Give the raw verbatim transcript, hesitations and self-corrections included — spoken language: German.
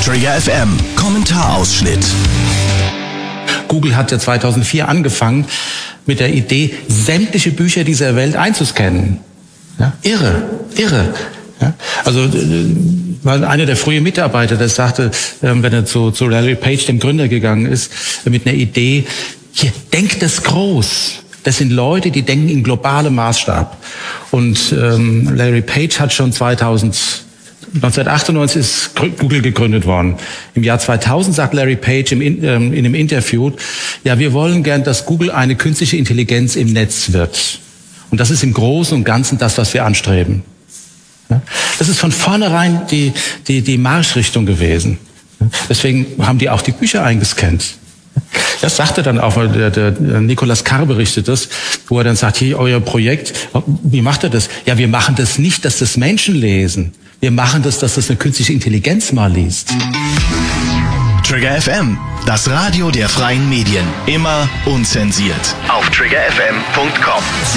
Trigger F M, Kommentarausschnitt. Google hat ja zweitausendvier angefangen mit der Idee, sämtliche Bücher dieser Welt einzuscannen. Ja? Irre, irre. Ja? Also weil einer der frühen Mitarbeiter, der sagte, wenn er zu, zu Larry Page, dem Gründer, gegangen ist, mit einer Idee, hier, denkt das groß. Das sind Leute, die denken in globalem Maßstab. Und ähm, Larry Page hat schon zweitausend, neunzehnhundertachtundneunzig ist Google gegründet worden. Im Jahr zweitausend sagt Larry Page im, ähm, in einem Interview, ja, wir wollen gern, dass Google eine künstliche Intelligenz im Netz wird. Und das ist im Großen und Ganzen das, was wir anstreben. Ja? Das ist von vornherein die, die, die Marschrichtung gewesen. Deswegen haben die auch die Bücher eingescannt. Das sagte dann auch, der, der Nicolas Carr berichtet das, wo er dann sagt, hier, euer Projekt, wie macht er das? Ja, wir machen das nicht, dass das Menschen lesen. Wir machen das, dass das eine künstliche Intelligenz mal liest. Trigger F M, das Radio der freien Medien. Immer unzensiert. Auf trigger f m punkt com.